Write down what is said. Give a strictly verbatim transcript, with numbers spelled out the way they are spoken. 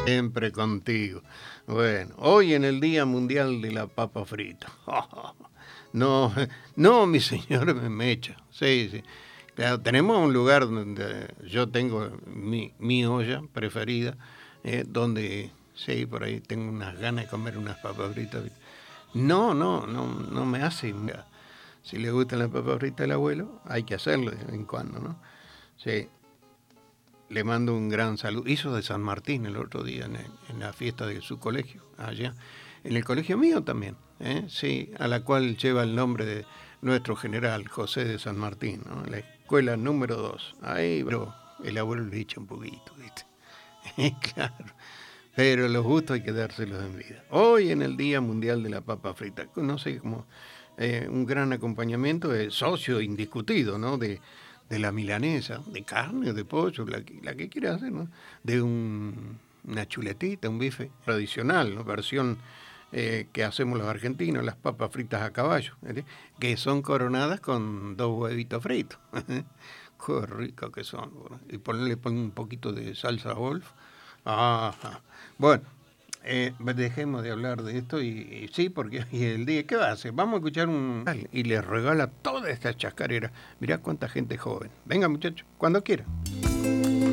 Siempre contigo. Bueno, hoy en el Día Mundial de la Papa Frita. No, no, mi señor me me echa. Sí, sí. Claro, tenemos un lugar donde yo tengo mi, mi olla preferida, eh, donde, sí, por ahí tengo unas ganas de comer unas papas fritas. No, no, no, no me hace. Si le gustan las papas fritas del abuelo, hay que hacerlo de vez en cuando, ¿no? Sí, le mando un gran saludo. Hizo de San Martín el otro día en, el- en la fiesta de su colegio, allá. En el colegio mío también, ¿eh? Sí, a la cual lleva el nombre de nuestro general José de San Martín, ¿no? La escuela número dos. Ahí, pero el abuelo le echa un poquito, ¿viste? Claro. Pero los gustos hay que dárselos en vida. Hoy en el Día Mundial de la Papa Frita, no sé cómo, eh, un gran acompañamiento, es socio indiscutido, ¿no? De, de la milanesa, de carne, de pollo, la que, la que quiera hacer, ¿no? De un, una chuletita, un bife tradicional, ¿no? Versión eh, que hacemos los argentinos, las papas fritas a caballo, ¿eh? Que son coronadas con dos huevitos fritos. Qué ricas que son. Bro. Y ponerle pon un poquito de salsa Wolf. Ajá. Bueno, eh, dejemos de hablar de esto y, y sí, porque y el día, ¿qué va a hacer? Vamos a escuchar un... Y les regala toda esta chascarera. Mirá cuánta gente joven. Venga, muchachos, cuando quiera.